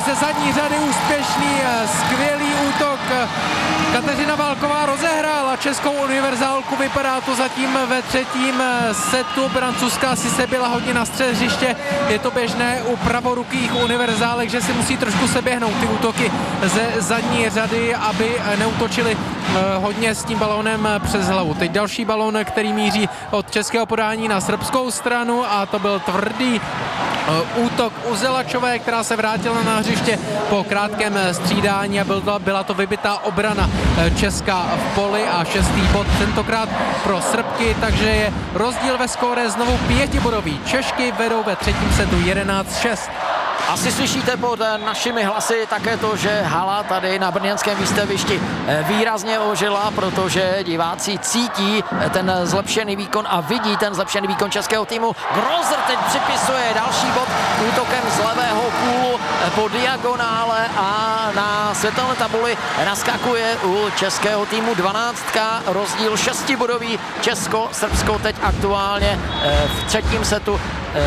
ze zadní řady úspěšný, skvělý útok. Kateřina Válková rozehrála českou univerzálku, vypadá to zatím ve třetím setu. Francouzská si se byla hodně na střed hřiště, je to běžné u pravorukých univerzálek, že si musí trošku seběhnout ty útoky ze zadní řady, aby neútočili hodně s tím balónem přes hlavu. Teď další balón, který míří od českého podání na srbskou stranu a to byl tvrdý útok u Zelačové, která se vrátila na hřiště po krátkém střídání a byla to vybitá obrana česká v poli a 6. bod tentokrát pro Srbky, takže je rozdíl ve skóre znovu 5bodový. Češky vedou ve třetím setu 11-6. Asi slyšíte pod našimi hlasy také to, že hala tady na brněnském výstavišti výrazně ožila, protože diváci cítí ten zlepšený výkon a vidí ten zlepšený výkon českého týmu. Grozer teď připisuje další bod útokem z levého půlu po diagonále a na světelné tabuli naskakuje u českého týmu 12, rozdíl 6bodový. Česko-Srbsko teď aktuálně v třetím setu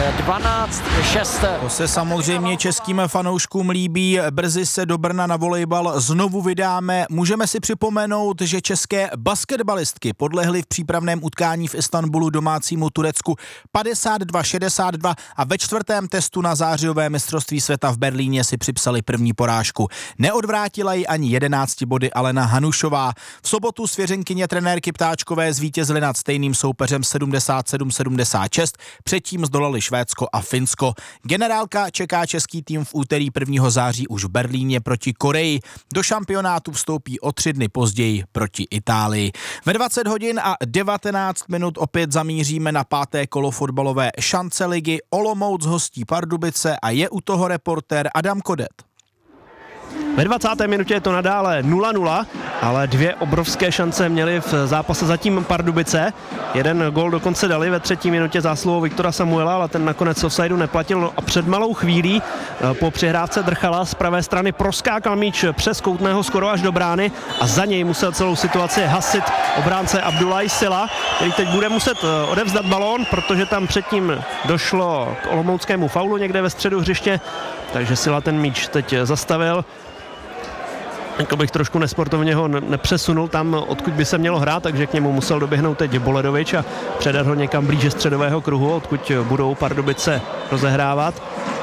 12-6. To se samozřejmě českým fanouškům líbí. Brzy se do Brna na volejbal znovu vydáme. Můžeme si připomenout, že české basketbalistky podlehly v přípravném utkání v Istanbulu domácímu Turecku 52-62 a ve čtvrtém testu na zářijové mistrovství světa v Berlíně si připsali první porážku. Neodvrátila ji ani 11 body Alena Hanušová. V sobotu svěřenkyně trenérky Ptáčkové zvítězily nad stejným soupeřem 77-76, předtím zdolali Švédsko a Finsko. Generálka čeká český tým v úterý 1. září už v Berlíně proti Koreji. Do šampionátu vstoupí o 3 dny později proti Itálii. Ve 20 hodin a 19 minut opět zamíříme na 5. kolo fotbalové šance ligy. Olomouc hostí Pardubice a je u toho reportér Adam Kodet. Ve 20. minutě je to nadále 0-0, ale 2 obrovské šance měli v zápase zatím Pardubice. Jeden gól dokonce dali ve 3. minutě zásluhou Viktora Samuela, ale ten nakonec offsideu neplatil a před malou chvílí po přihrávce Drchala z pravé strany proskákal míč přes koutného skoro až do brány a za něj musel celou situaci hasit obránce Abdullah Sila, který teď bude muset odevzdat balón, protože tam předtím došlo k olomouckému faulu někde ve středu hřiště, takže Sila ten míč teď zastavil. Jako bych trošku nesportovně ho nepřesunul tam, odkud by se mělo hrát, takže k němu musel doběhnout teď Boledovič a předat ho někam blíže středového kruhu, odkud budou Pardubice rozehrávat.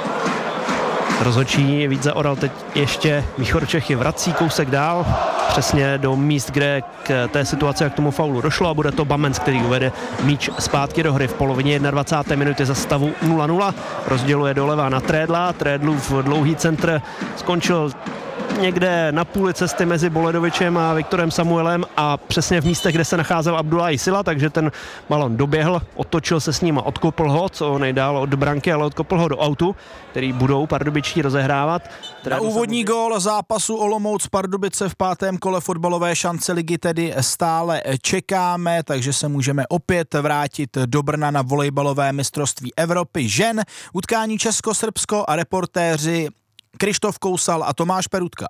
Rozhodčí Vít Zaoral teď ještě Východočechy vrací kousek dál, přesně do míst, kde k té situaci a k tomu faulu došlo a bude to Bamenc, který uvede míč zpátky do hry v polovině 21. minuty za stavu 0-0. Rozděluje doleva na Trédla, Trédlův dlouhý centr skončil někde na půli cesty mezi Boledovičem a Viktorem Samuelem a přesně v místech, kde se nacházel Abdullah Sila, takže ten balon doběhl, otočil se s ním a odkopl ho, co nejdál od branky, ale odkopl ho do autu, který budou Pardubičtí rozehrávat. Na úvodní gól zápasu Olomouc Pardubice v 5. kole fotbalové šance ligy tedy stále čekáme, takže se můžeme opět vrátit do Brna na volejbalové mistrovství Evropy žen. Utkání Česko-Srbsko a reportéři Krištof Kousal a Tomáš Perutka.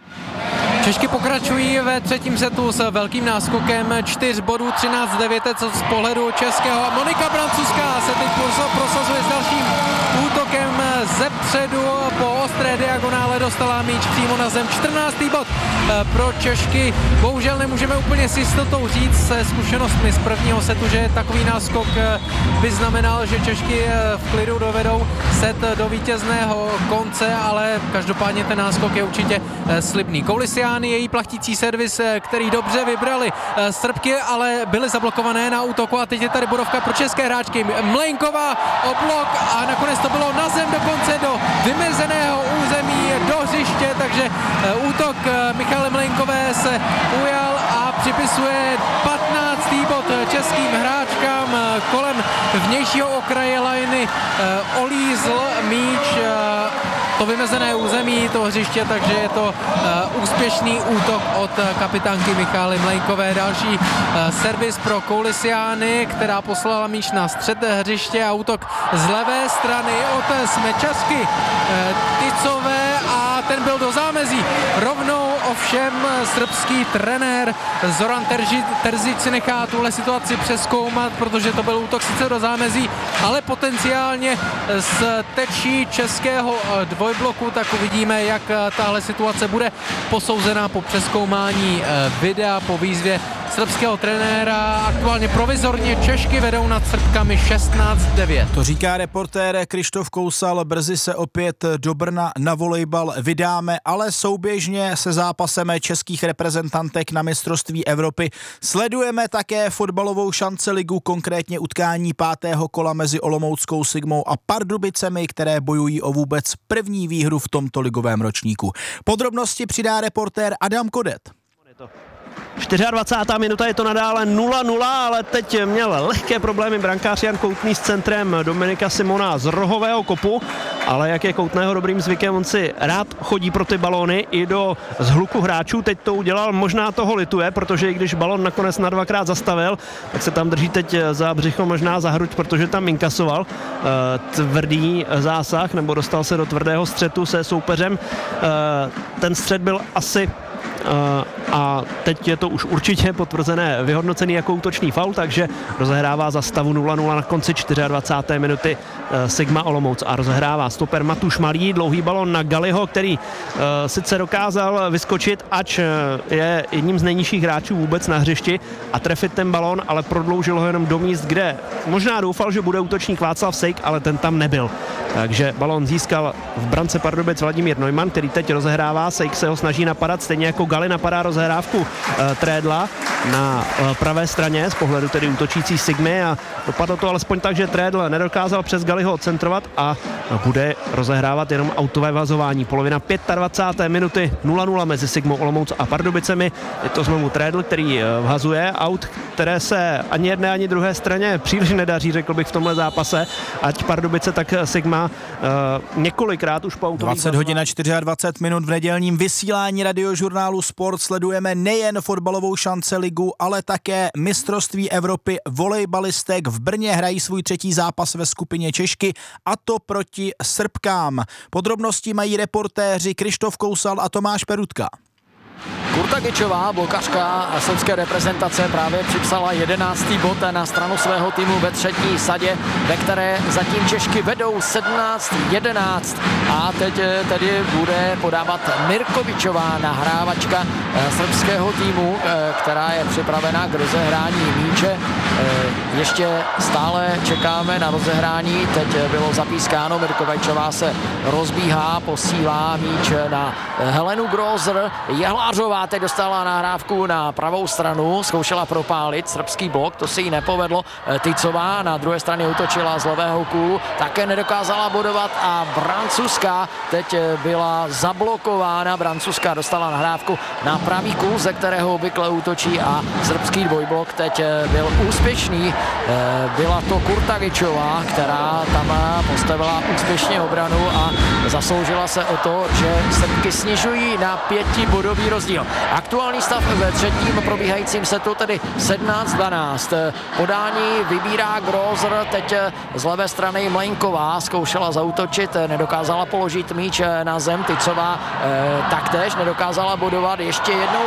Češky pokračují ve třetím setu s velkým náskokem 4 bodů, 13-9, co z pohledu českého. A Monika Brancuská se teď prosazuje s dalším útokem zepředu. Po ostré diagonále dostala míč přímo na zem. 14. bod pro Češky. Bohužel nemůžeme úplně s jistotou říct se zkušenostmi z prvního setu, že takový náskok by znamenal, že Češky v klidu dovedou set do vítězného konce, ale každopádně ten náskok je určitě slibný. Koulisiány, její plachtící servis, který dobře vybrali Srbky, ale byly zablokované na útoku a teď je tady bodovka pro české hráčky. Mlejnková o blok a nakonec to bylo na zem dokonce do vymezeného území do hřiště, takže útok Michaly Mlejnkové se ujal a připisuje 15. bod českým hráčkám. Kolem vnějšího okraje lajny olízl míč to vymezené území, to hřiště, takže je to úspěšný útok od kapitánky Michaly Mlejnkové. Další servis pro Koulisiány, která poslala míč na střed hřiště a útok z levé strany od smečařky Ticové a ten byl do zámezí rovnou ovšem srbský trenér Zoran Terzic si nechá tuhle situaci přezkoumat, protože to byl útok sice do zámezí, ale potenciálně z tečí českého dvojbloku, tak uvidíme, jak tahle situace bude posouzená po přezkoumání videa, po výzvě srbského trenéra. Aktuálně provizorně Češky vedou nad Srbkami 16-9. To říká reportér Krištof Kousal, brzy se opět do Brna na volejbal vydáme, ale souběžně se zápasem českých reprezentantek na mistrovství Evropy sledujeme také fotbalovou šanceligu, konkrétně utkání 5. kola mezi Olomouckou Sigmou a Pardubicemi, které bojují o vůbec první výhru v tomto ligovém ročníku. Podrobnosti přidá reportér Adam Kodet. 24. minuta, je to nadále 0-0, ale teď měl lehké problémy brankář Jan Koutný s centrem Dominika Simona z rohového kopu, ale jak je Koutného dobrým zvykem, on si rád chodí pro ty balóny i do zhluku hráčů. Teď to udělal, možná toho lituje, protože i když balón nakonec na 2krát zastavil, tak se tam drží teď za břicho, možná za hruď, protože tam inkasoval tvrdý zásah, nebo dostal se do tvrdého střetu se soupeřem. Ten střet byl asi a teď je to už určitě potvrzené vyhodnocený jako útočný faul, takže rozehrává za stavu 0-0 na konci 24. minuty Sigma Olomouc a rozehrává stoper Matuš Malý, dlouhý balon na Galiho, který sice dokázal vyskočit, ač je jedním z nejnižších hráčů vůbec na hřišti a trefit ten balon, ale prodloužil ho jenom do míst, kde možná doufal, že bude útočník Václav Sejk, ale ten tam nebyl. Takže balon získal v brance Pardubic Vladimír Neumann, který teď rozehrává, Sejk se ho snaží napadat, stejně jako Gali napadá rozehrávku Trédla na pravé straně z pohledu tedy útočící Sigmy a dopadlo to alespoň tak, že Trédl nedokázal přes Galiho centrovat a bude rozehrávat jenom autové vazování. Polovina 25. minuty 0-0 mezi Sigmou Olomouc a Pardubicemi. Je to znovu Trédl, který vhazuje aut, které se ani jedné, ani druhé straně příliš nedaří, řekl bych v tomhle zápase. Ať Pardubice, tak Sigma několikrát už po autových 20 hodin a 24 minut v nedělním vysílání Radiožurnálu Sport sledujeme nejen fotbalovou šanceligu, ale také mistrovství Evropy volejbalistek. V Brně hrají svůj třetí zápas ve skupině Češky, a to proti Srbkám. Podrobnosti mají reportéři Krištof Kousal a Tomáš Perutka. Kurtagičová, blokařka srbské reprezentace, právě připsala 11. bod na stranu svého týmu ve třetí sadě, ve které zatím Češky vedou 17-11 a teď tedy bude podávat Mirkovičová, nahrávačka srbského týmu, která je připravena k rozehrání míče. Ještě stále čekáme na rozehrání, teď bylo zapískáno, Mirkovičová se rozbíhá, posílá míč na Helenu Grozer, Jehlářová teď dostala nahrávku na pravou stranu, zkoušela propálit srbský blok, to se jí nepovedlo. Tycová na druhé straně útočila z levého kůlu, také nedokázala bodovat a Brancuská teď byla zablokována. Brancuská dostala nahrávku na pravý kůl, ze kterého obvykle útočí a srbský dvojblok teď byl úspěšný. Byla to Kurtagičová, která tam postavila úspěšně obranu a zasloužila se o to, že Srbky snižují na 5bodový rozdíl. Aktuální stav ve třetím probíhajícím setu tedy 17-12. Podání vybírá Grozer, teď z levé strany Mlejnková zkoušela zaútočit, nedokázala položit míč na zem, Tycová taktéž nedokázala bodovat, ještě jednou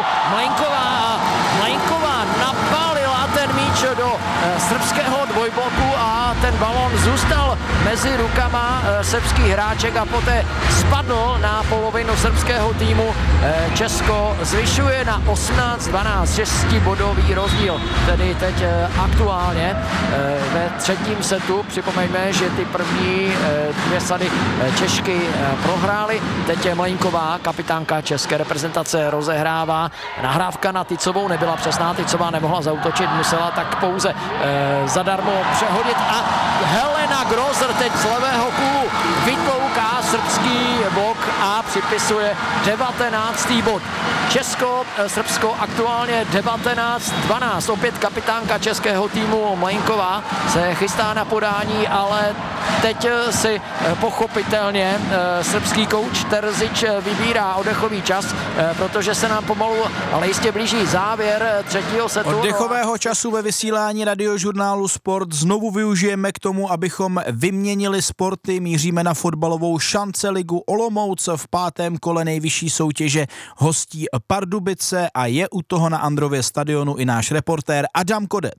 Mlejnková napálila ten míč do srbského dvojbloku a ten balon zůstal mezi rukama srbských hráček a poté spadl na polovinu srbského týmu. Česko zvyšuje na 18-12, 6bodový rozdíl, tedy teď aktuálně ve třetím setu. Připomeňme, že ty první dvě sady Češky prohrály. Teď je Mlejnková, kapitánka české reprezentace, rozehrává. Nahrávka na Tycovou nebyla přesná, Tycová nemohla zaútočit, musela tak pouze zadarmo přehodit a Helena Grozer teď z levého kůlu vytlouká srbský blok a připisuje 19. bod. Česko-Srbsko aktuálně 19-12. Opět kapitánka českého týmu Mlejnková se chystá na podání, ale teď si pochopitelně srbský kouč Terzič vybírá oddechový čas, protože se nám pomalu, ale jistě blíží závěr třetího setu. Oddechového času ve vysílání Radiožurnálu Sport znovu využijeme k tomu, abychom vyměnili sporty. Míříme na fotbalovou šanceligu. Olomouc v 5. kole nejvyšší soutěže hostí Pardubice a je u toho na Andrově stadionu i náš reportér Adam Kodet.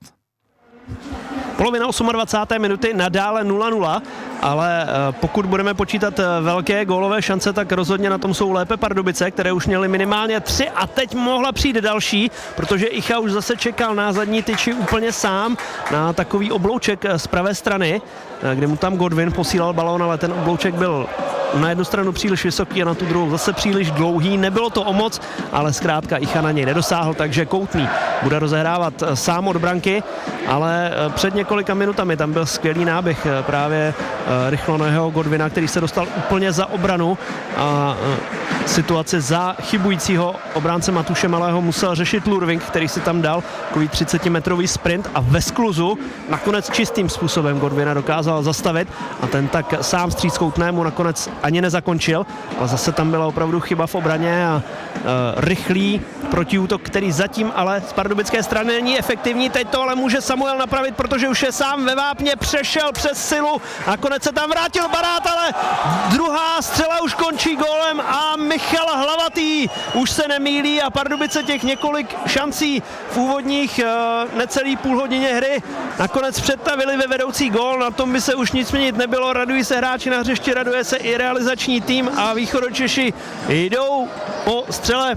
Polovina 28. minuty, nadále 0-0, ale pokud budeme počítat velké gólové šance, tak rozhodně na tom jsou lépe Pardubice, které už měly minimálně 3 a teď mohla přijít další, protože Icha už zase čekal na zadní tyči úplně sám na takový oblouček z pravé strany, kde mu tam Godwin posílal balón, ale ten oblouček byl na jednu stranu příliš vysoký a na tu druhou zase příliš dlouhý. Nebylo to o moc, ale zkrátka Icha na něj nedosáhl, takže Koutný bude rozehrávat sám od branky, ale před několika minutami tam byl skvělý náběh právě rychlonohého Godwina, který se dostal úplně za obranu a situaci za chybujícího obránce Matuše Malého musel řešit Lurving, který si tam dal takový 30-metrový sprint a ve skluzu nakonec čistým způsobem Godwina dokázal zastavit a ten tak sám stříc Koutnému nakonec ani nezakončil, ale zase tam byla opravdu chyba v obraně a rychlý protiútok, který zatím ale z pardubické strany není efektivní. Teď to ale může Samuel napravit, protože už je sám ve vápně, přešel přes silu a nakonec se tam vrátil Barát, ale druhá střela už končí gólem a Michal Hlavatý už se nemýlí a Pardubice těch několik šancí v úvodních necelý půl hodině hry nakonec představili ve vedoucí gól, na tom by se už nic měnit nebylo, radují se hráči na hřišti, raduje se i realizační tým a Východočeši jdou po střele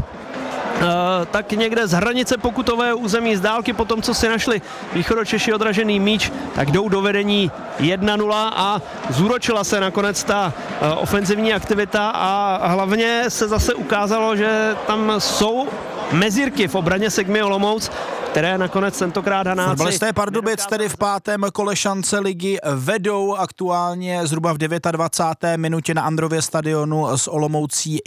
tak někde z hranice pokutového území z dálky po tom, co si našli Východočeši odražený míč, tak jdou do vedení 1-0 a zúročila se nakonec ta ofenzivní aktivita a hlavně se zase ukázalo, že tam jsou mezírky v obraně Segmy Olomouc, které nakonec tentokrát Hanáci... Fotbalisté Pardubic tedy v 5. kole šance ligy vedou aktuálně zhruba v 29. minutě na Andrově stadionu s Olomoucí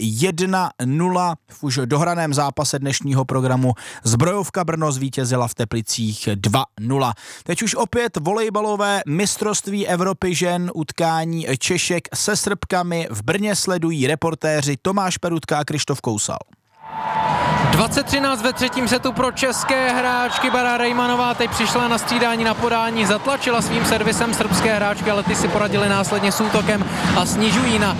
1-0. V už dohraném zápase dnešního programu Zbrojovka Brno zvítězila v Teplicích 2-0. Teď už opět volejbalové mistrovství Evropy žen, utkání Češek se Srbkami v Brně sledují reportéři Tomáš Perutka a Krištof Kousal. 20-13 ve třetím setu pro české hráčky. Bara Rejmanová teď přišla na střídání na podání, zatlačila svým servisem srbské hráčky, ale ty si poradili následně s útokem a snižují na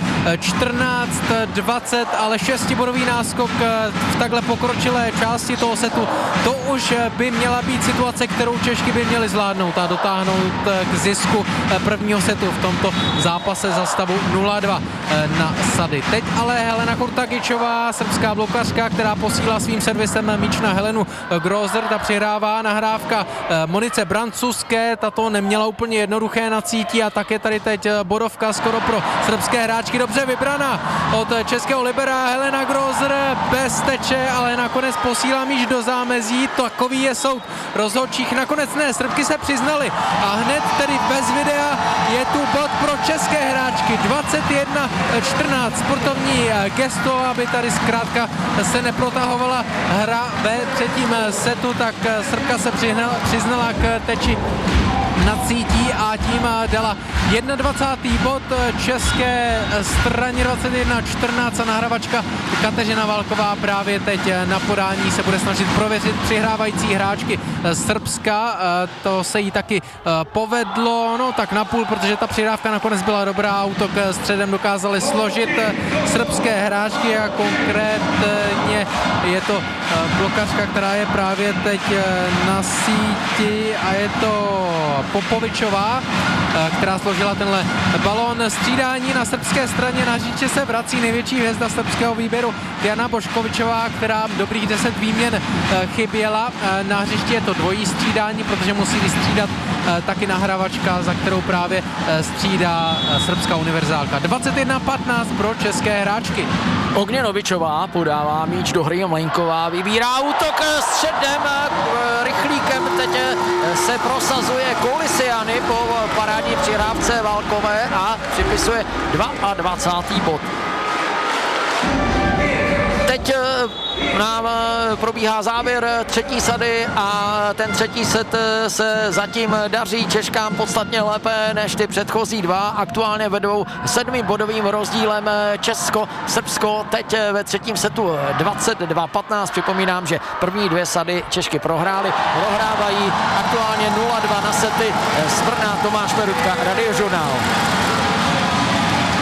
14-20, ale 6bodový náskok v takhle pokročilé části toho setu. To už by měla být situace, kterou Češky by měly zvládnout a dotáhnout k zisku prvního setu v tomto zápase za stavu 0-2 na sady. Teď ale Helena Kurtagičová, srbská blokařka, která posílá svým servisem míč na Helenu Grozer, ta přihrává, nahrávka Monice Brancuské, ta to neměla úplně jednoduché na cítí a také tady teď bodovka skoro pro srbské hráčky, dobře vybraná od českého libera Helena Grozer, bez teče, ale nakonec posílá míč do zámezí, takový je soud rozhodčích, nakonec ne, Srbky se přiznali a hned tedy bez videa je tu bod pro české hráčky, 21-14, sportovní gesto, aby tady zkrátka se neprotahovala hra ve třetím setu, tak Srbka se přiznala k teči na cítí a tím dala 21. bod české straně 21-14 a nahrávačka Kateřina Válková právě teď na podání se bude snažit prověřit přihrávající hráčky Srbska. To se jí taky povedlo, no tak napůl, protože ta přihrávka nakonec byla dobrá, útok středem dokázali složit srbské hráčky a konkrétně je to blokařka, která je právě teď na síti a je to Popovičová, která složila tenhle balón. Střídání na srbské straně, na hřiště se vrací největší hvězda srbského výběru Jana Božkovičová, která dobrých 10 výměn chyběla. Na hřišti je to dvojí střídání, protože musí vystřídat taky nahrávačka, za kterou právě střídá srbská univerzálka. 21-15 pro české hráčky. Ogněnovičová podává míč do hry, Mlenková vybírá útok středem, rychlíkem teď se prosazuje Kolisiany po parádní přihrávce Válkové a připisuje 22. bod. Teď nám probíhá závěr třetí sady a ten třetí set se zatím daří Češkám podstatně lépe než ty předchozí dva. Aktuálně vedou 7bodovým rozdílem Česko, Srbsko teď ve třetím setu 22-15. Připomínám, že první dvě sady Češky prohrály, prohrávají aktuálně 0-2 na sety. Z Brna Tomáš Perutka, Radiožurnál. A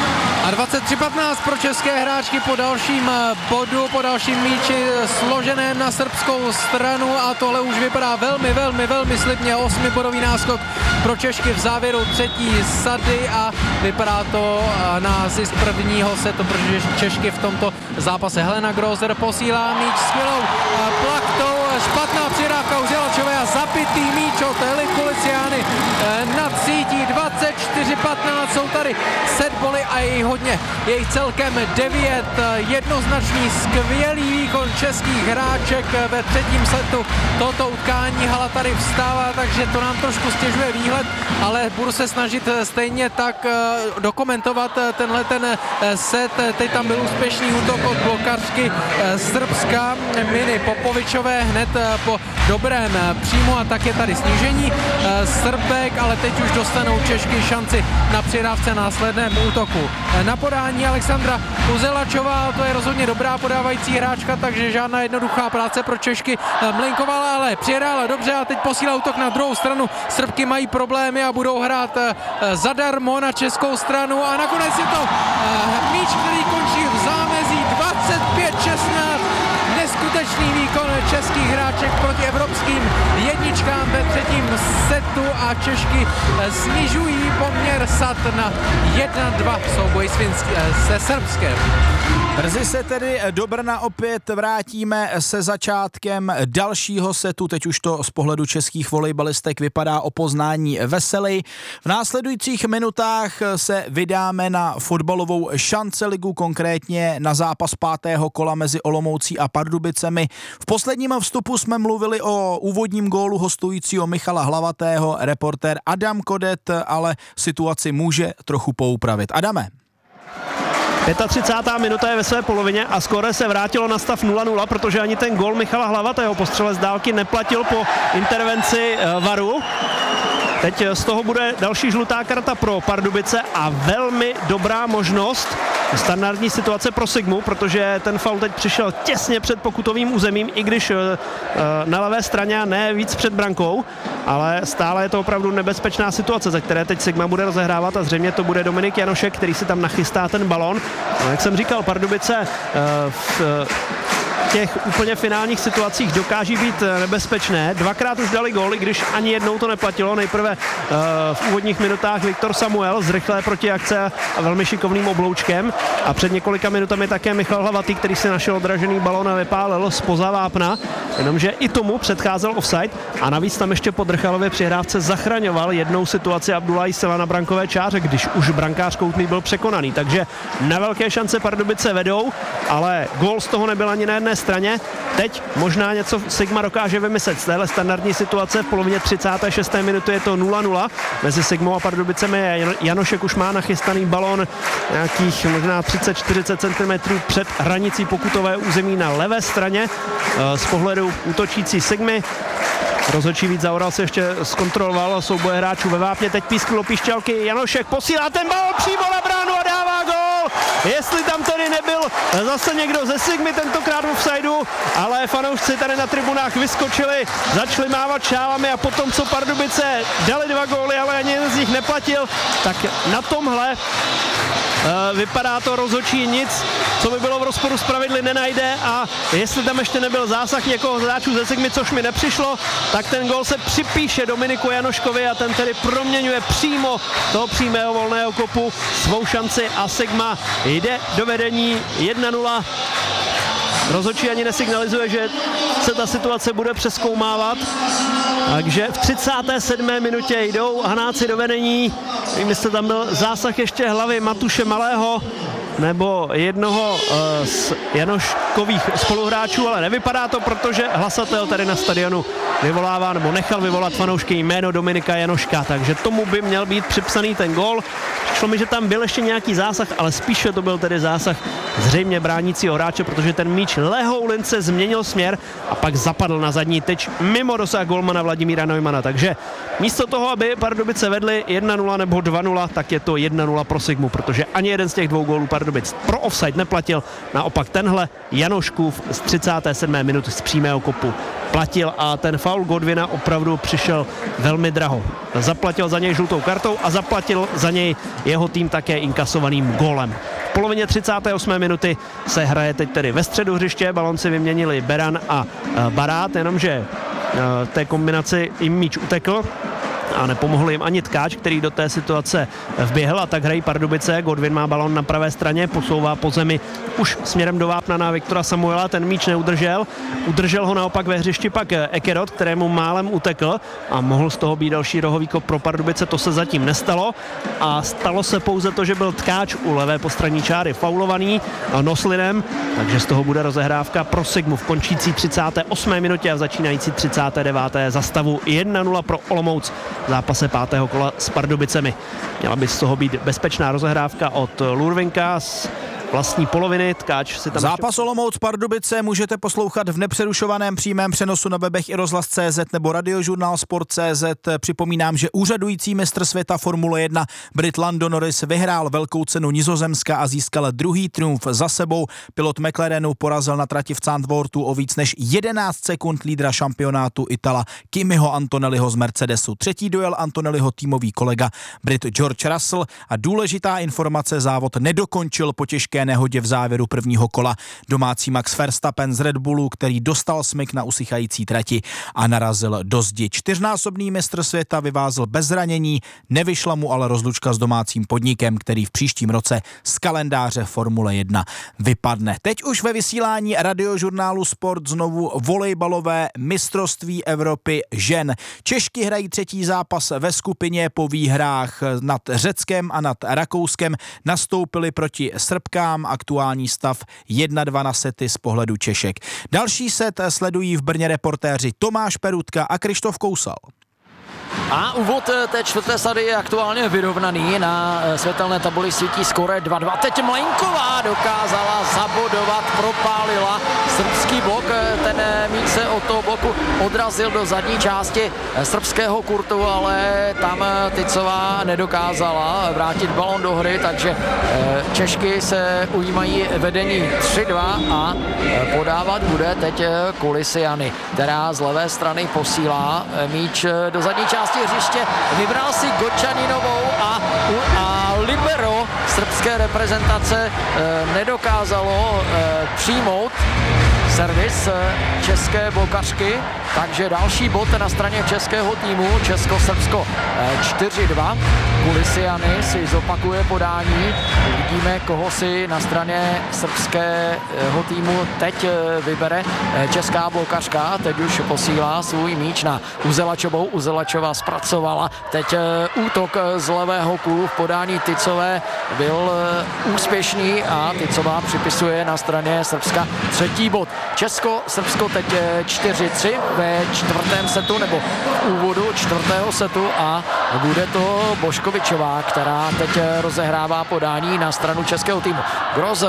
A 23:15 pro české hráčky po dalším bodu, po dalším míči složeném na srbskou stranu a tohle už vypadá velmi slibně. 8bodový náskok pro Češky v závěru třetí sady a vypadá to na zisk prvního setu, protože Češky v tomto zápase. Helena Grozer posílá míč skvělou plachtou, špatná přihrávka u Jelačové a zabitý míč od Eli Kuliciány nad sítí. 24:15 jsou tady setboly a je hodně. Je jich celkem 9. Jednoznačný skvělý výkon českých hráček ve třetím setu toto utkání. Hala tady vstává, takže to nám trošku stěžuje výhled, ale budu se snažit stejně tak dokumentovat tenhle ten set. Teď tam byl úspěšný útok od blokařky Srbska Miny Popovičové hned po dobrém příjmu a tak je tady snížení Srbek, ale teď už dostanou Češky šanci na přihrávce následném útoku. Na podání Alexandra Uzelačová, to je rozhodně dobrá podávající hráčka, takže žádná jednoduchá práce pro Češky. Mlenkovala, ale přihrála dobře a teď posílá útok na druhou stranu. Srbky mají problémy a budou hrát zadarmo na českou stranu a nakonec je to míč, který končí v zámezí 25:16. Neskutečný výkon českých hráček proti evropským jedničkám ve třetím setu a Češky snižují poměr sad na 1-2 v souboji se Srbskem. Brzy se tedy do Brna opět vrátíme se začátkem dalšího setu. Teď už to z pohledu českých volejbalistek vypadá o poznání veselý. V následujících minutách se vydáme na fotbalovou šanceligu, konkrétně na zápas 5. kola mezi Olomoucí a Pardubicemi. V posledním vstupu jsme mluvili o úvodním gólu hostujícího Michala Hlavatého. Reportér Adam Kodet ale situaci může trochu poupravit. Adame. 35. minuta je ve své polovině a skóre se vrátilo na stav 0-0, protože ani ten gól Michala Hlavatého po střele z dálky neplatil po intervenci VARu. Teď z toho bude další žlutá karta pro Pardubice a velmi dobrá možnost standardní situace pro Sigmu, protože ten faul teď přišel těsně před pokutovým územím, i když na levé straně a ne víc před brankou, ale stále je to opravdu nebezpečná situace, za které teď Sigma bude rozehrávat a zřejmě to bude Dominik Janošek, který si tam nachystá ten balon. No, jak jsem říkal, Pardubice v těch úplně finálních situacích dokáží být nebezpečné. Dvakrát už dali góly, když ani jednou to neplatilo. Nejprve v úvodních minutách Viktor Samuel z rychlé protiakce a velmi šikovným obloučkem. A před několika minutami také Michal Hlavatý, který si našel odražený balón a vypálil zpoza vápna. Jenomže i tomu předcházel offside a navíc tam ještě po Drchalově přihrávce zachraňoval jednou situaci Abdullahi Sela na brankové čáře, když už brankář Koutný byl překonaný. Takže na velké šance Pardubice vedou, ale gól z toho nebyl ani na jedné straně. Teď možná něco Sigma dokáže vymyslet z téhle standardní situace. V polovině 36. minuty je to 0-0 mezi Sigmou a Pardubicemi. Janošek už má nachystaný balón nějakých možná 30-40 cm před hranicí pokutové území na levé straně. Z pohledu útočící Sigmy rozhodčí Vít Zaoral se ještě zkontroloval souboje hráčů ve vápně. Teď písklo píšťalky. Janošek posílá ten balón přímo na bránu a dává gól. Jestli tam tedy nebyl zase někdo ze Sigmy, tentokrát v offsideu, ale fanoušci tady na tribunách vyskočili, začali mávat šálami a potom, co Pardubice dali 2 góly, ale ani jeden z nich neplatil, tak na tomhle vypadá to rozhodčí nic, co by bylo v rozporu s pravidly, nenajde a jestli tam ještě nebyl zásah někoho z hráčů ze Sigmy, což mi nepřišlo, tak ten gól se připíše Dominiku Janoškovi a ten tedy proměňuje přímo toho přímého volného kopu svou šanci a Sigma jde do vedení 1-0. Rozhodčí ani nesignalizuje, že se ta situace bude přezkoumávat. Takže v 37. minutě jdou Hanáci do vedení. Nevím, jestli tam byl zásah ještě hlavy Matuše Malého nebo jednoho z Janoškových spoluhráčů, ale nevypadá to, protože hlasatel tady na stadionu vyvolává nebo nechal vyvolat fanoušky jméno Dominika Janoška, takže tomu by měl být připsaný ten gól. Přišlo mi, že tam byl ještě nějaký zásah, ale spíše to byl tedy zásah zřejmě bránícího hráče, protože ten míč lehou lince změnil směr a pak zapadl na zadní tyč mimo dosah golmana Vladimíra Neumana. Takže místo toho, aby Pardubice vedly 1-0 nebo 2-0, tak je to 1-0 pro Sigmu, protože ani jeden z těch 2 gólů Pardubic pro offside neplatil. Naopak tenhle Janoškův z 37. minuty z přímého kopu platil a ten faul Godwina opravdu přišel velmi draho. Zaplatil za něj žlutou kartou a zaplatil za něj jeho tým také inkasovaným gólem. polovině 38. minuty se hraje teď tedy ve středu hřiště, balon si vyměnili Beran a Barát, jenomže té kombinaci jim míč utekl a nepomohl jim ani Tkáč, který do té situace vběhl, a tak hrají Pardubice. Godwin má balon na pravé straně, posouvá po zemi už směrem do vápna na Viktora Samuela, ten míč neudržel. Udržel ho naopak ve hřišti pak Ekerot, kterému málem utekl a mohl z toho být další rohový kop pro Pardubice, to se zatím nestalo a stalo se pouze to, že byl Tkáč u levé postranní čáry faulovaný Noslinem, takže z toho bude rozehrávka pro Sigmu v končící 38. minutě a v začínající 39. za stavu 1-0 pro Olomouc v zápase 5. kola s Pardubicemi. Měla by z toho být bezpečná rozehrávka od Lurvinka z vlastní poloviny. Tkáč si tam zápas Olomouc Pardubice můžete poslouchat v nepřerušovaném přímém přenosu na webech i rozhlas.cz nebo radiožurnál Sport.cz. Připomínám, že úřadující mistr světa Formule 1 Brit Lando Norris vyhrál velkou cenu Nizozemska a získal druhý triumf za sebou. Pilot McLarenu porazil na trati v Zandvoortu o víc než 11 sekund lídra šampionátu Itala Kimiho Antonelliho z Mercedesu. Třetí duel Antonelliho týmový kolega Brit George Russell a důležitá informace, závod nedokončil po těžké nehodě v závěru prvního kola domácí Max Verstappen z Red Bullu, který dostal smyk na usychající trati a narazil do zdi. Čtyřnásobný mistr světa vyvázl bez zranění, nevyšla mu ale rozlučka s domácím podnikem, který v příštím roce z kalendáře Formule 1 vypadne. Teď už ve vysílání radiožurnálu Sport znovu volejbalové mistrovství Evropy žen. Češky hrají třetí zápas ve skupině po výhrách nad Řeckem a nad Rakouskem. Nastoupili proti Srbkám, aktuální stav 1-2 na sety z pohledu Češek. Další set sledují v Brně reportéři Tomáš Perutka a Krištof Kousal. A úvod té čtvrté sady je aktuálně vyrovnaný, na světelné tabuli svítí skóre 2-2. Teď Mlejnková dokázala zabodovat, propálila srbský blok, ten míč se od toho bloku odrazil do zadní části srbského kurtu, ale tam Tycová nedokázala vrátit balon do hry, takže Češky se ujímají vedení 3-2 a podávat bude teď Kulisiany, která z levé strany posílá míč do zadní části hřiště, vybral si Gočaninovou a libero srbské reprezentace nedokázalo přijmout servis české blokařky, takže další bod na straně českého týmu, Česko-Srbsko 4-2. Kulisiany si zopakuje podání, vidíme, koho si na straně srbského týmu teď vybere česká blokařka, teď už posílá svůj míč na Uzelačovou, Uzelačová zpracovala, teď útok z levého kůlu v podání Tycové byl úspěšný a Tycová připisuje na straně Srbska třetí bod. Česko-Srbsko teď 4-3 ve čtvrtém setu nebo v úvodu čtvrtého setu a bude to Boškovičová, která teď rozehrává podání na stranu českého týmu. Groz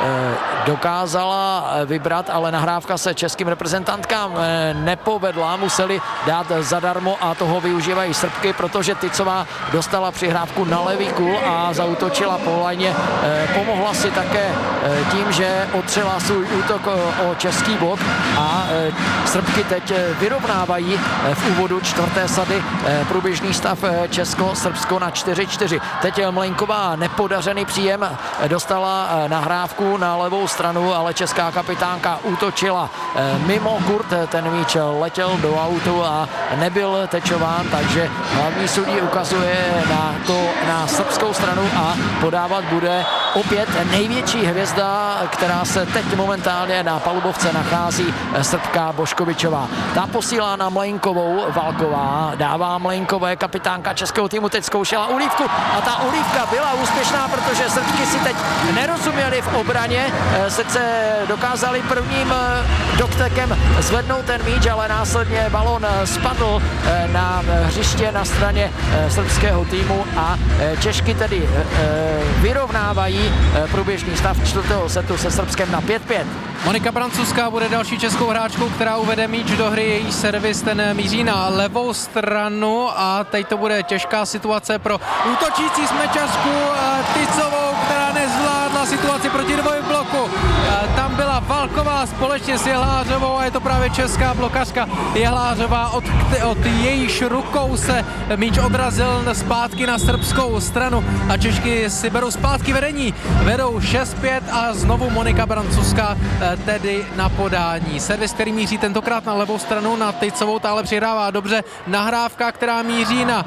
dokázala vybrat, ale nahrávka se českým reprezentantkám nepovedla, museli dát zadarmo a toho využívají Srbky, protože Tycová dostala přihrávku na levý kůl a zaútočila po lajně. Pomohla si také tím, že otřela svůj útok o český blok a Srbky teď vyrovnávají v úvodu čtvrté sady průběžný stav Česko-Srbsko na 4-4. Teď Mlejnková nepodařený příjem, dostala nahrávku na levou stranu, ale česká kapitánka útočila mimo kurt, ten míč letěl do autu a nebyl tečován, takže hlavní sudí ukazuje na srbskou stranu a podávat bude opět největší hvězda, která se teď momentálně na palubovce nachází, Srbka Boškovičová. Ta posílá na Mlejnkovou, Valková dává Mlejnkové, kapitánka českého týmu teď zkoušela ulívku a ta ulívka byla úspěšná, protože Srbky si teď nerozuměli v obraně, sice dokázali prvním dotekem zvednout ten míč, ale následně balon spadl na hřiště na straně srbského týmu a Češky tedy vyrovnávají průběžný stav čtvrtého setu se Srbskem na 5-5. Monika Brancuská bude další českou hráčkou, která uvede míč do hry, její servis ten míří na levou stranu a teď to bude těžká situace pro útočící smečařku Tycovou, která nezvládla situaci proti dvojbloku. Tam byla Valková vyhrála společně s Jehlářovou a je to právě česká blokařka Jehlářová, od jejíž rukou se míč odrazil zpátky na srbskou stranu a Češky si berou zpátky vedení. Vedou 6-5 a znovu Monika Brancuská tedy na podání. Servis, který míří tentokrát na levou stranu na Tejcovou, tále přihrává dobře. Nahrávka, která míří na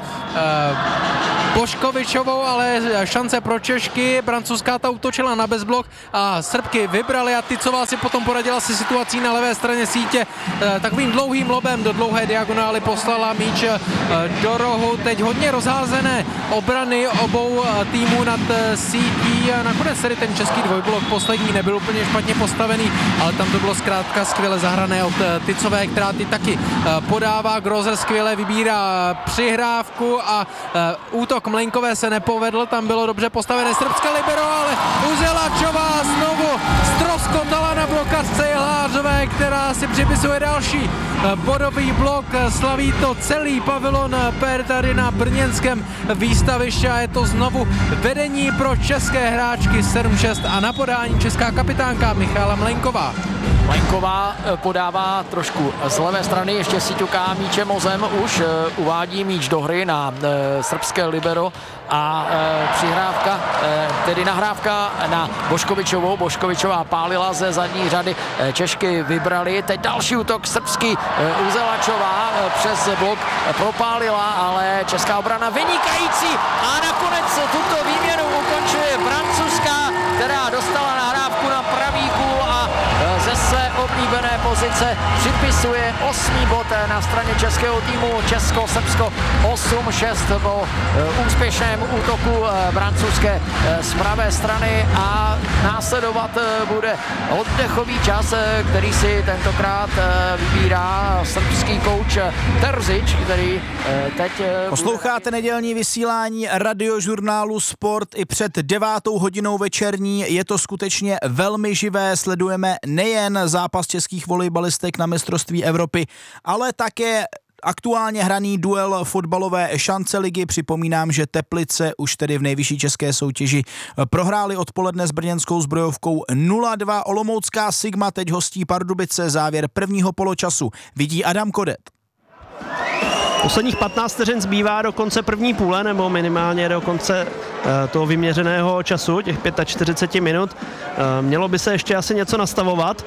Boškovičovou, ale šance pro Češky. Brancuská ta útočila na bezblok a Srbky vybrali a Tycová si potom poradila se situací na levé straně sítě. Takovým dlouhým lobem do dlouhé diagonály poslala míč do rohu. Teď hodně rozházené obrany obou týmů nad sítí a nakonec tedy ten český dvojblok poslední nebyl úplně špatně postavený, ale tam to bylo zkrátka skvěle zahrané od Tycové, která ty taky podává. Grozer skvěle vybírá přihrávku a útok Mlejnkové se nepovedl, tam bylo dobře postavené srbské libero, ale Uzelačová znovu ztroskotala na blokačce Jehlářové, která si připisuje další bodový blok. Slaví to celý pavilon Per tady na brněnském výstavišti a je to znovu vedení pro české hráčky 7-6 a na podání česká kapitánka Michála Mlejnková. Mlejnková podává trošku z levé strany, ještě si ťuká míčem o zem, už uvádí míč do hry na srbské libero a přihrávka, tedy nahrávka na Boškovičovou. Boškovičová pálila ze zadní řady, Češky vybrali, teď další útok srbský, Uzelačová přes blok propálila, ale česká obrana vynikající a nakonec tuto výměnu ukončuje Brancuská, která dostala nahrávku na pravý kůl a ze své oblíbené pozice připisuje 8. bod na straně českého týmu. Česko-Srbsko 8-6 po úspěšném útoku Brancuzské z pravé strany a následovat bude oddechový čas, který si tentokrát vybírá srbský kouč Terzič, který teď... Posloucháte nedělní vysílání radiožurnálu Sport i před 9. hodinou večerní. Je to skutečně velmi živé, sledujeme nejen zápas českých volejbalistek na mistrovství Evropy, ale také aktuálně hraný duel fotbalové šance ligy. Připomínám, že Teplice už tedy v nejvyšší české soutěži prohráli odpoledne s brněnskou Zbrojovkou 0-2. Olomoucká Sigma teď hostí Pardubice. Závěr prvního poločasu vidí Adam Kodet. Posledních 15 vteřin zbývá do konce první půle, nebo minimálně do konce toho vyměřeného času, těch 45 minut. Mělo by se ještě asi něco nastavovat,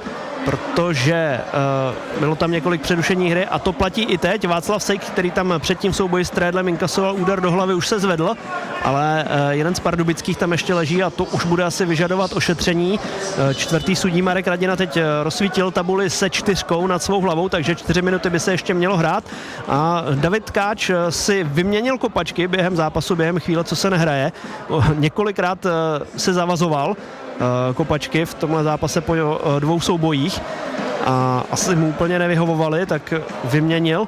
protože bylo tam několik přerušení hry a to platí i teď. Václav Sejk, který tam předtím v souboji s Trédlem inkasoval úder do hlavy, už se zvedl, ale jeden z pardubických tam ještě leží a to už bude asi vyžadovat ošetření. Čtvrtý sudí Marek Radina teď rozsvítil tabuli se 4 nad svou hlavou, takže 4 minuty by se ještě mělo hrát a David Káč si vyměnil kopačky během zápasu, během chvíle, co se nehraje. Několikrát se zavazoval kopačky v tomhle zápase po 2 soubojích a asi mu úplně nevyhovovali, tak vyměnil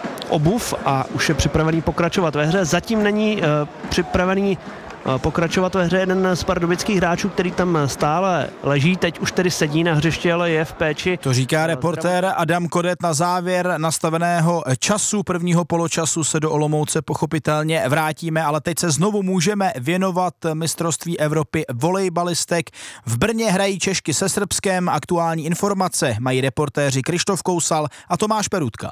obuv a už je připravený pokračovat ve hře. Zatím není připravený pokračovat ve hře jeden z pardubických hráčů, který tam stále leží, teď už tedy sedí na hřišti, ale je v péči. To říká reportér Adam Kodet. Na závěr nastaveného času prvního poločasu se do Olomouce pochopitelně vrátíme, ale teď se znovu můžeme věnovat mistrovství Evropy volejbalistek. V Brně hrají Češky se Srbskem. Aktuální informace mají reportéři Krištof Kousal a Tomáš Perutka.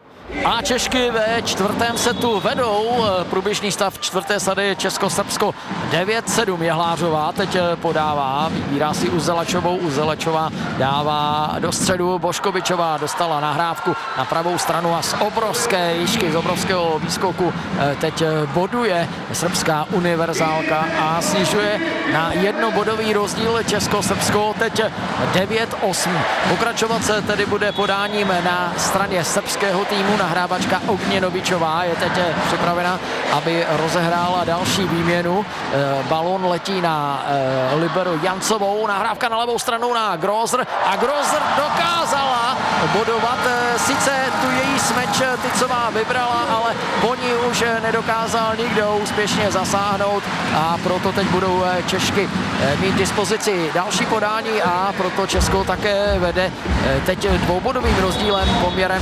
A Češky ve 4. setu vedou. Průběžný stav 4. sady Česko-Srbsko 9-7. Jehlářová teď podává, vybírá si Uzelačovou. Uzelačová dává do středu. Boškovičová dostala nahrávku na pravou stranu a z obrovské výšky, z obrovského výskoku teď boduje srbská univerzálka a snižuje na jednobodový rozdíl Česko-Srbsko teď 9-8. Pokračovat se tedy bude podáním na straně srbského týmu. Nahrávačka Ogněnovičová je teď připravena, aby rozehrála další výměnu. Balón letí na libero Jancovou, nahrávka na levou stranu na Grozer a Grozer dokázala bodovat. Sice tu její smeč Tycová vybrala, ale po ní už nedokázal nikdo úspěšně zasáhnout a proto teď budou Češky mít dispozici další podání a proto Česko také vede teď dvoubodovým rozdílem poměrem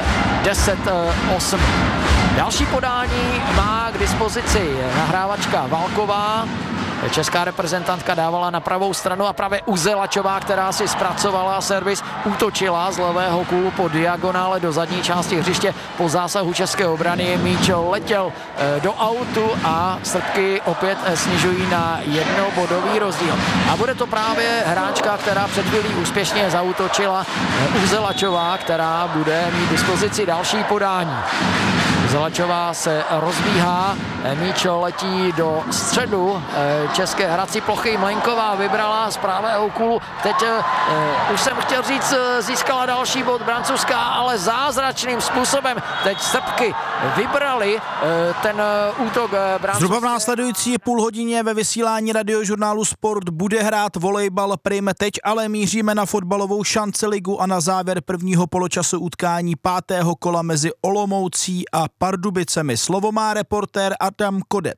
10-8. Další podání má k dispozici nahrávačka Válková. česká reprezentantka dávala na pravou stranu a právě Uzelačová, která si zpracovala servis, útočila z levého kůlu po diagonále do zadní části hřiště po zásahu české obrany. Míč letěl do autu a Srbky opět snižují na jednobodový rozdíl. A bude to právě hráčka, která před chvílí úspěšně zaútočila, Uzelačová, která bude mít dispozici další podání. Uzelačová se rozbíhá, míč letí do středu české hrací plochy. Mlenková vybrala z pravého kůlu. Teď už jsem chtěl říct, získala další bod Brancuská, ale zázračným způsobem teď Srbky vybrali ten útok Brancuská. Zhruba v následující půlhodině ve vysílání Radiožurnálu Sport bude hrát volejbal prim. Teď ale míříme na fotbalovou šanceligu a na závěr prvního poločasu utkání 5. kola mezi Olomoucí a Pardubicemi. Slovo má reportér Adam Kodet.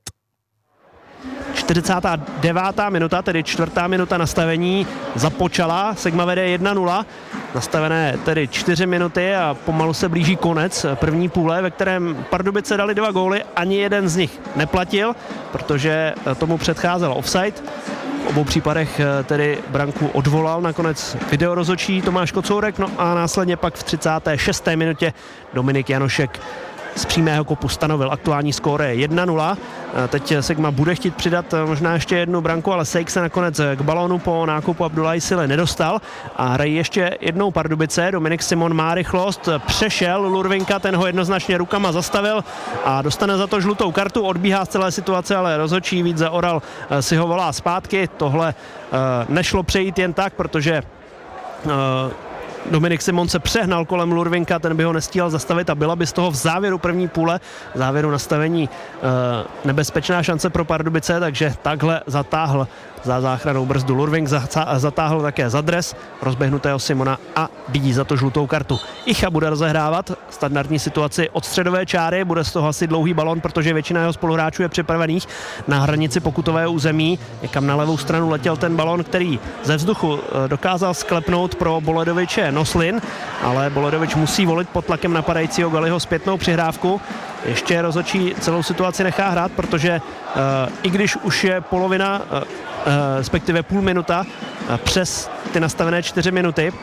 49. minuta, tedy 4. minuta nastavení započala, Sigma vede 1-0, nastavené tedy 4 minuty a pomalu se blíží konec první půle, ve kterém Pardubice dali 2 góly, ani jeden z nich neplatil, protože tomu předcházel offside. V obou případech tedy branku odvolal nakonec videorozhodčí Tomáš Kocourek, no a následně pak v 36. minutě Dominik Janošek z přímého kopu stanovil aktuální skóre 1-0. Teď Sigma bude chtít přidat možná ještě jednu branku, ale Sejk se nakonec k balónu po nákupu Abdullahi Sile nedostal a hrají ještě jednou Pardubice. Dominik Simon má rychlost, přešel Lurvinka, ten ho jednoznačně rukama zastavil a dostane za to žlutou kartu, odbíhá z celé situace, ale rozhodčí Vít Zaoral si ho volá zpátky. Tohle nešlo přejít jen tak, protože Dominik Simon se přehnal kolem Lurvinka, ten by ho nestíhal zastavit a byla by z toho v závěru první půle, v závěru nastavení nebezpečná šance pro Pardubice, takže takhle zatáhl za záchranou brzdu Lurvink, zatáhl také za dres rozběhnutého Simona a vidí za to žlutou kartu. Icha bude rozehrávat standardní situaci od středové čáry, bude z toho asi dlouhý balon, protože většina jeho spoluhráčů je připravených na hranici pokutového území. Někam na levou stranu letěl ten balon, který ze vzduchu dokázal sklepnout pro Boledoviče Noslin, ale Boledovič musí volit pod tlakem napadajícího Galiho zpětnou přihrávku. Ještě rozhodčí celou situaci nechá hrát, protože i když už je polovina, respektive půl minuta přes ty nastavené 4 minuty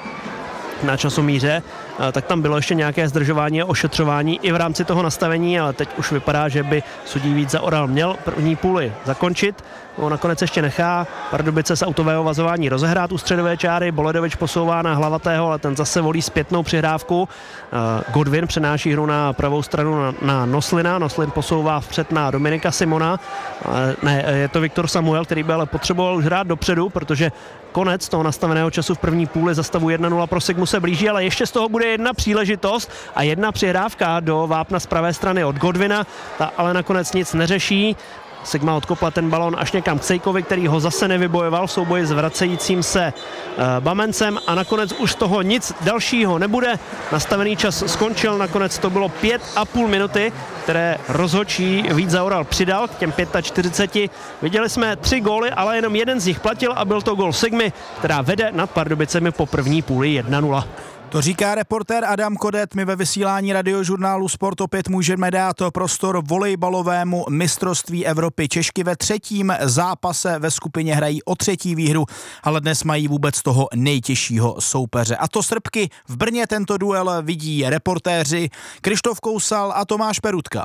na časomíře, tak tam bylo ještě nějaké zdržování a ošetřování i v rámci toho nastavení, ale teď už vypadá, že by sudí Vít Zaoral měl první půli zakončit. On nakonec ještě nechá Pardubice z autového vazování rozehrát u středové čáry. Boledovič posouvá na Hlavatého, ale ten zase volí zpětnou přihrávku. Godwin přenáší hru na pravou stranu na Noslina. Noslin posouvá vpřed na Dominika Simona. Ne, je to Viktor Samuel, který by ale potřeboval už hrát dopředu, protože konec toho nastaveného času v první půli za stavu 1-0 pro Sigmu se blíží, ale ještě z toho bude jedna příležitost a jedna přihrávka do vápna z pravé strany od Godwina. Ta ale nakonec nic neřeší. Sigma odkopla ten balón až někam k Sejkovi, který ho zase nevybojoval v souboji s vracejícím se Bamencem a nakonec už z toho nic dalšího nebude. Nastavený čas skončil, nakonec to bylo 5,5 minuty, které rozhodčí Vít Zaoral přidal k těm 45. Viděli jsme 3 góly, ale jenom jeden z nich platil a byl to gól Sigmy, která vede nad Pardubicemi po první půli 1-0. To říká reportér Adam Kodet. My ve vysílání Radiožurnálu Sport opět můžeme dát prostor volejbalovému mistrovství Evropy. Češky ve 3. zápase ve skupině hrají o 3. výhru, ale dnes mají vůbec toho nejtěžšího soupeře. A to Srbky. V Brně tento duel vidí reportéři Krištof Kousal a Tomáš Perutka.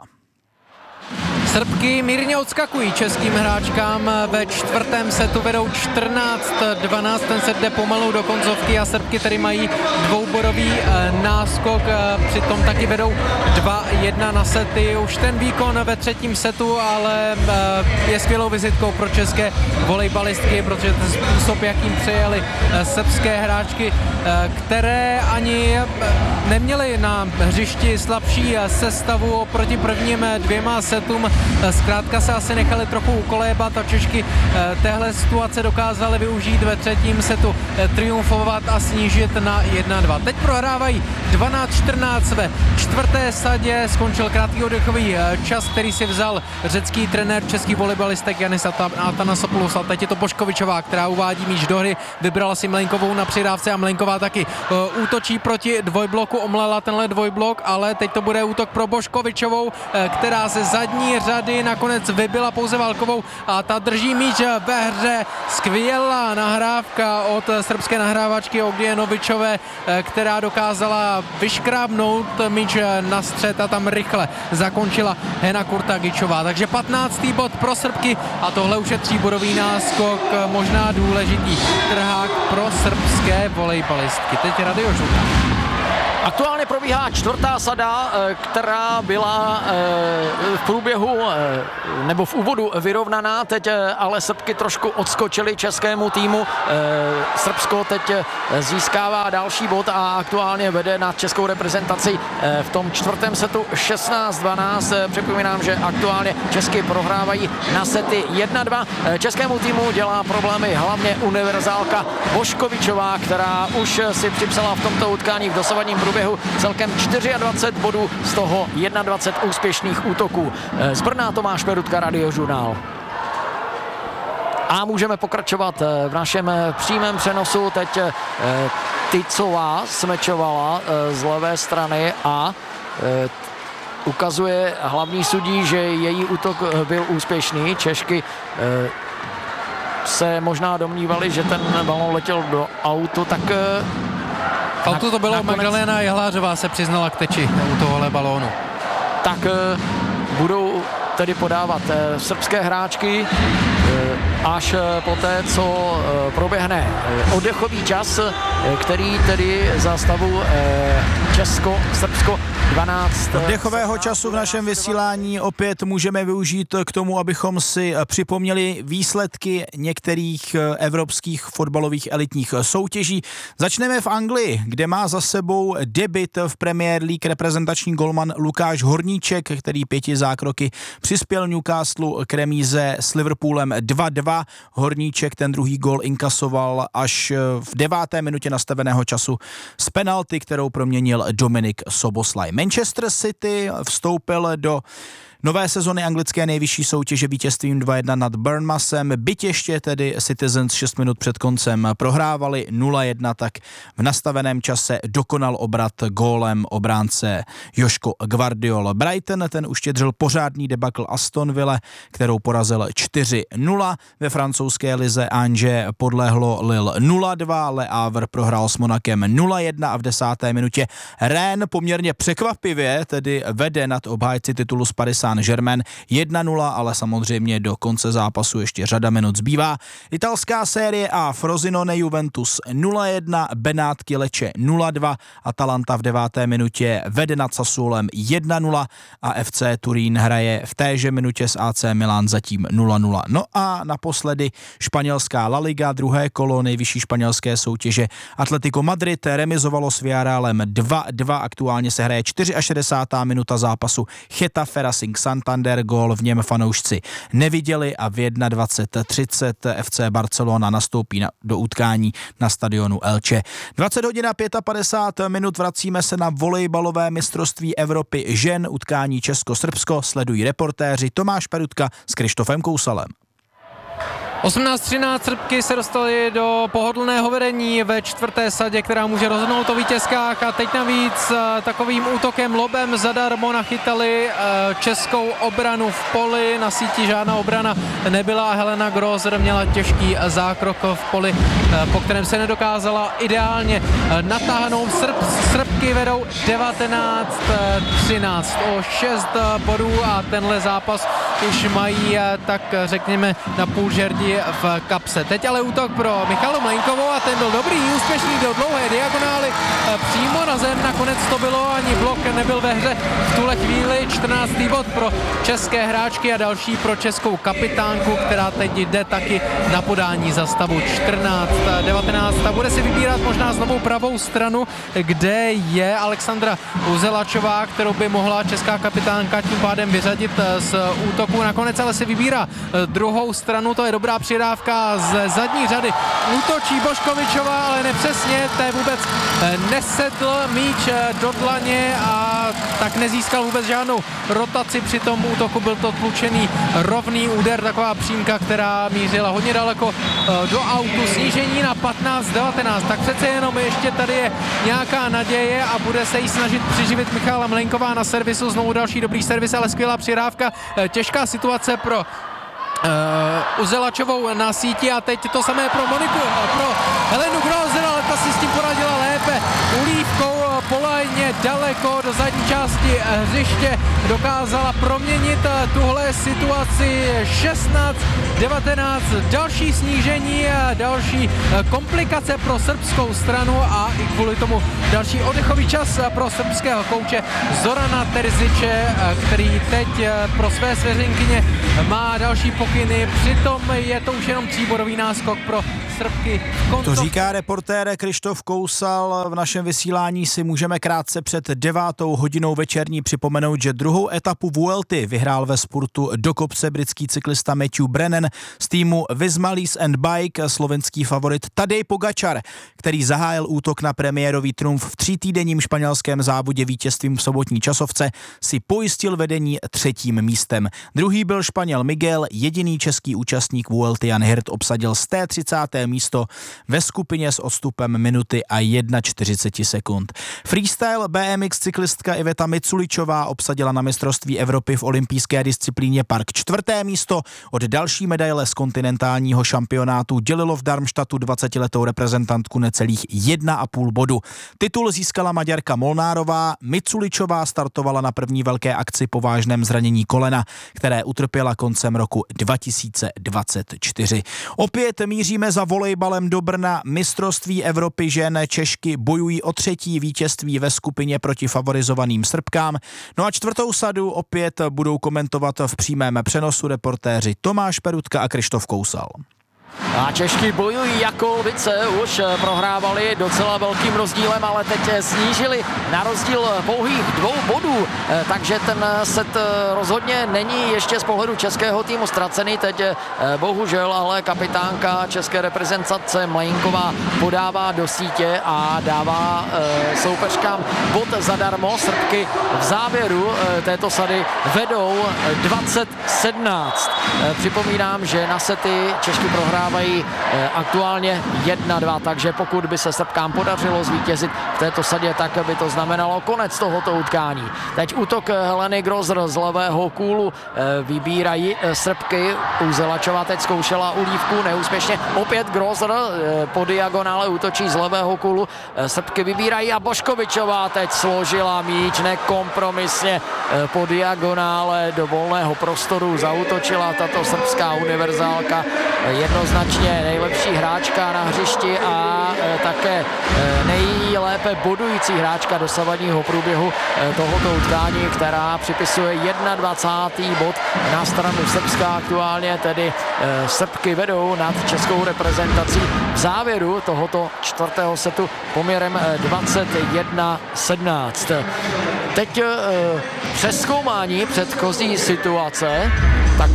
Srbky mírně odskakují českým hráčkám, ve 4. setu vedou 14-12, ten set jde pomalu do koncovky a Srbky tedy mají dvoubodový náskok, přitom taky vedou 2-1 na sety. Už ten výkon ve 3. setu ale je skvělou vizitkou pro české volejbalistky, protože ten způsob, jakým přejeli srbské hráčky, které ani neměly na hřišti slabší sestavu oproti prvním 2 setům, zkrátka se asi nechali trochu ukolébat a Češky téhle situace dokázaly využít ve 3. setu, triumfovat a snížit na 1-2. Teď prohrávají 12-14 ve 4. sadě, skončil krátký oddechový čas, který si vzal řecký trenér český volejbalistek Janis Atanasopoulos a teď je to Boškovičová, která uvádí míč do hry, vybrala si Mlenkovou na přidávce a Mlenková taky útočí proti dvojbloku, omlela tenhle dvojblok, ale teď to bude útok pro Boškovičovou, která ze zadní řady řady, nakonec vybila pouze Válkovou a ta drží míč ve hře. Skvělá nahrávka od srbské nahrávačky Ogdije Novičové, která dokázala vyškrábnout míč na střed a tam rychle zakončila Hena Kurtagičová. Takže 15. bod pro Srbky a tohle už je 3bodový náskok, možná důležitý trhák pro srbské volejbalistky. Teď Radio Žluta. Aktuálně probíhá čtvrtá sada, která byla v průběhu nebo v úvodu vyrovnaná, teď ale Srbky trošku odskočily českému týmu. Srbsko teď získává další bod a aktuálně vede na českou reprezentaci v tom čtvrtém setu 16-12. Připomínám, že aktuálně Česky prohrávají na sety 1-2. Českému týmu dělá problémy hlavně univerzálka Boškovičová, která už si připsala v tomto utkání v dosavadním průběhu celkem 24 bodů, z toho 21 úspěšných útoků. Z Brna Tomáš Perutka, Radiožurnál. A můžeme pokračovat v našem přímém přenosu. Teď Tycová smečovala z levé strany a ukazuje hlavní sudí, že její útok byl úspěšný. Češky se možná domnívali, že ten balon letěl do autu, tak auto to bylo, Magdalena Jehlářová se přiznala k teči u tohohle balónu. Tak budou tedy podávat srbské hráčky až poté, co proběhne oddechový čas, který tedy za stavu Česko-Srbsko 12. Oddechového času v našem vysílání opět můžeme využít k tomu, abychom si připomněli výsledky některých evropských fotbalových elitních soutěží. Začneme v Anglii, kde má za sebou debut v Premier League reprezentační golman Lukáš Horníček, který 5 zákroky přispěl Newcastle k remíze s Liverpoolem 2-2. Horníček ten druhý gól inkasoval až v 9. minutě nastaveného času z penalty, kterou proměnil Dominik Soboslaj. Manchester City vstoupil do nové sezony anglické nejvyšší soutěže vítězstvím 2-1 nad Bournemouthom, byť ještě tedy Citizens 6 minut před koncem prohrávali 0-1, tak v nastaveném čase dokonal obrat gólem obránce Joško Gvardiol. Brighton ten uštědřil pořádný debakl Aston Ville, kterou porazil 4-0. Ve francouzské lize Angers podlehlo Lille 0-2, Le Havre prohrál s Monakem 0-1 a v 10. minutě Rennes poměrně překvapivě tedy vede nad obhájci titulu z Paris Saint-Germain 1-0, ale samozřejmě do konce zápasu ještě řada minut zbývá. Italská série A, Frosinone Juventus 0-1, Benátky Lecce 0-2, Atalanta v 9. minutě vede nad Sassuolem 1-0 a FC Turín hraje v téže minutě s AC Milan zatím 0-0. No a naposledy španělská La Liga, druhé kolo nejvyšší španělské soutěže. Atletico Madrid remizovalo s Villarrealem 2-2, aktuálně se hraje 64. minuta zápasu. Getafe Racing Santander, gól v něm fanoušci neviděli a v 21:30 FC Barcelona nastoupí do utkání na stadionu Elche. 20 hodin a 55 minut, vracíme se na volejbalové mistrovství Evropy žen, utkání Česko-Srbsko, sledují reportéři Tomáš Perutka s Krištofem Kousalem. 18-13 Srbky se dostaly do pohodlného vedení ve čtvrté sadě, která může rozhodnout o vítězkách a teď navíc takovým útokem lobem zadarmo nachytali českou obranu v poli. Na síti žádná obrana nebyla a Helena Grozer měla těžký zákrok v poli, po kterém se nedokázala ideálně natáhnout. Srbky vedou 19-13 o 6 bodů a tenhle zápas už mají tak řekněme na půl žerdi v kapse. Teď ale útok pro Michalu Mlejnkovou a ten byl dobrý, úspěšný do dlouhé diagonály přímo na zem, nakonec to bylo, ani blok nebyl ve hře v tuhle chvíli. 14. bod pro české hráčky a další pro českou kapitánku, která teď jde taky na podání za stavu 14-19 a bude si vybírat možná znovu pravou stranu, kde je Alexandra Uzelačová, kterou by mohla česká kapitánka tím pádem vyřadit z útoku. Nakonec ale si vybírá druhou stranu, to je dobrá přidávka z zadní řady. Útočí Boškovičová, ale nepřesně, té vůbec nesedl míč do dlaně a tak nezískal vůbec žádnou rotaci při tom útoku. Byl to tlučený rovný úder, taková přímka, která mířila hodně daleko do autu. Snížení na 15-19, tak přece jenom ještě tady je nějaká naděje a bude se jí snažit přiživit Michála Mlejnková na servisu. Znovu další dobrý servis, ale skvělá přihrávka. Těžká situace pro Uzelačovou na síti a teď to samé pro Moniku, pro Helenu Grozer, ale ta si s tím poradila lépe. Ulívkou polajně daleko do zadní části hřiště dokázala proměnit tuhle situaci. 16-19, další snížení, další komplikace pro srbskou stranu a i kvůli tomu další oddechový čas pro srbského kouče Zorana Terziče, který teď pro své svěřenkyně má další pokyny. Přitom je to už jenom 3bodový náskok pro Srbky. To říká reportér Krištof Kousal. V našem vysílání si můžeme krátce před 9:00 večerní připomenout, že druhou etapu Vuelty vyhrál ve spurtu do kopce britský cyklista Matthew Brennan z týmu Visma Lease and Bike, slovenský favorit Tadej Pogačar, který zahájil útok na premiérový trumf v 3týdenním španělském závodě vítězstvím v sobotní časovce, si pojistil vedení 3. místem. Druhý byl Španěl Miguel, jediný český účastník Vuelty Jan Hirt obsadil 130. místo ve skupině s odstupem minuty a 41 sekund. Freestyle BMX cyklistka Iveta Miculičová obsadila na mistrovství Evropy v olympijské disciplíně park 4. místo. Od další medaile z kontinentálního šampionátu dělilo v Darmstadtu 20letou reprezentantku necelých 1,5 bodu. Titul získala Maďarka Molnárová. Miculičová startovala na první velké akci po vážném zranění kolena, které utrpěla koncem roku 2024. Opět míříme za volejbalem do Brna. Mistrovství Evropy žen. Češky bojují o 3. vítězství ve skupině proti favorizovaným Srbkám. No a 4. sadu opět budou komentovat v přímém přenosu reportéři Tomáš Perutka a Krištof Kousal. A Češky bojují jako lvice, už prohrávali docela velkým rozdílem, ale teď snížili na rozdíl pouhých 2 bodů, takže ten set rozhodně není ještě z pohledu českého týmu ztracený. Teď bohužel ale kapitánka české reprezentace Mlejnková podává do sítě a dává soupeřkám bod zadarmo. Srbky v závěru této sady vedou 20-17. Připomínám, že na sety Češky prohrávají aktuálně 1-2, takže pokud by se Srbkám podařilo zvítězit v této sadě, tak by to znamenalo konec tohoto utkání. Teď útok Heleny Grozer z levého kůlu, vybírají Srbky. Uzelačová teď zkoušela ulívku, neúspěšně. Opět Grozer po diagonále útočí z levého kůlu. Srbky vybírají a Boškovičová teď složila míč nekompromisně po diagonále do volného prostoru. Zaútočila tato srbská univerzálka, jednoznačně nejlepší hráčka na hřišti a také nejlépe bodující hráčka dosavadního průběhu tohoto utkání, která připisuje 21. bod na stranu Srbska. Aktuálně tedy Srbky vedou nad českou reprezentací v závěru tohoto 4. setu poměrem 21-17. Teď přezkoumání předchozí situace, tak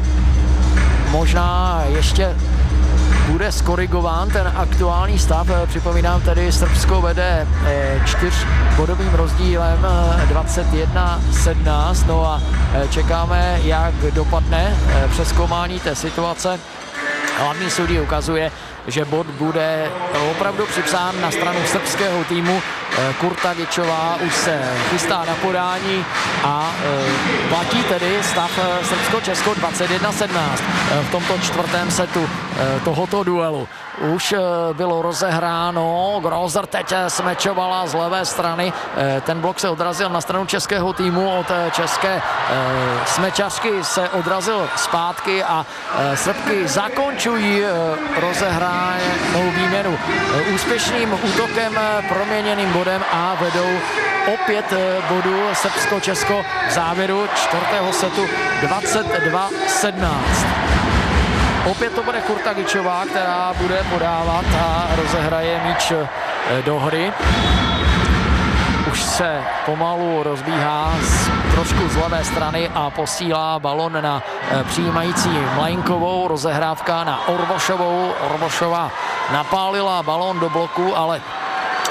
možná ještě bude skorigován ten aktuální stav. Připomínám tedy, Srbsko vede 4bodovým rozdílem 21-17. No a čekáme, jak dopadne přezkoumání té situace. Hlavní soudí ukazuje, že bod bude opravdu připsán na stranu srbského týmu. Kurtagičová už se chystá na podání a platí tedy stav Srbsko-Česko 21-17 v tomto 4. setu tohoto duelu. Už bylo rozehráno, Grozer teď smečovala z levé strany, ten blok se odrazil na stranu českého týmu, od české smečařky se odrazil zpátky a Srbky zakončují rozehranou výměnu úspěšným útokem, proměněným bodem a vedou opět bodů Srbsko-Česko v závěru 4. setu 22-17. Opět to bude Kurtagičová, která bude podávat a rozehraje míč do hry. Už se pomalu rozbíhá trošku z levé strany a posílá balon na přijímající Mlejnkovou. Rozehrávka na Orvošovou. Orvošová napálila balon do bloku, ale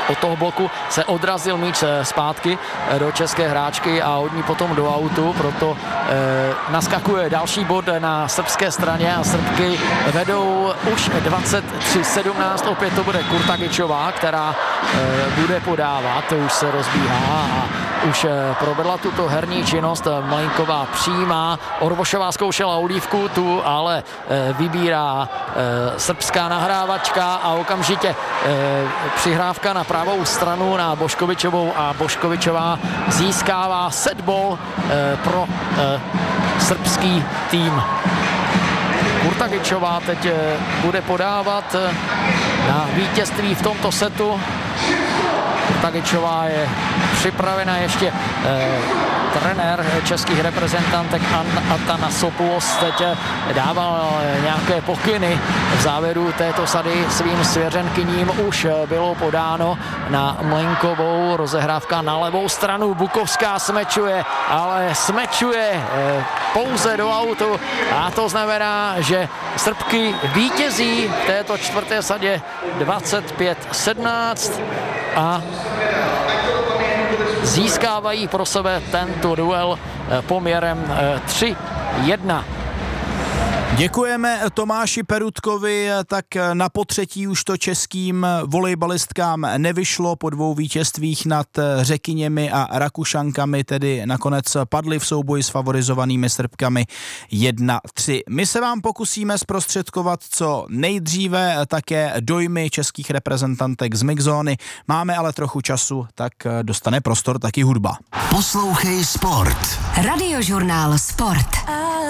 od toho bloku se odrazil míč zpátky do české hráčky a od ní potom do autu, proto naskakuje další bod na srbské straně a Srbky vedou už 23-17, opět to bude Kurtagičová, která bude podávat, už se rozbíhá a už provedla tuto herní činnost. Mlejnková přijímá, Orvošová zkoušela olívku, tu ale vybírá srbská nahrávačka a okamžitě přihrávka na pravou stranu na Boškovičovou a Boškovičová získává setball pro srbský tým. Kurtagičová teď bude podávat na vítězství v tomto setu. Kurtagičová je připravena ještě trenér českých reprezentantek Atanasopoulos teď dával nějaké pokyny v závěru této sady svým svěřenkyním. Už bylo podáno na Mlejnkovou, rozehrávka na levou stranu, Bukovská smečuje, ale smečuje pouze do autu a to znamená, že Srbky vítězí v této čtvrté sadě 25-17 a získávají pro sebe tento duel poměrem 3-1. Děkujeme Tomáši Perutkovi, tak na potřetí už to českým volejbalistkám nevyšlo po 2 vítězstvích nad Řekyněmi a Rakušankami, tedy nakonec padly v souboji s favorizovanými Srbkami 1-3. My se vám pokusíme zprostředkovat co nejdříve také dojmy českých reprezentantek z mixzóny. Máme ale trochu času, tak dostane prostor taky hudba. Poslouchej Sport. Radiožurnál Sport.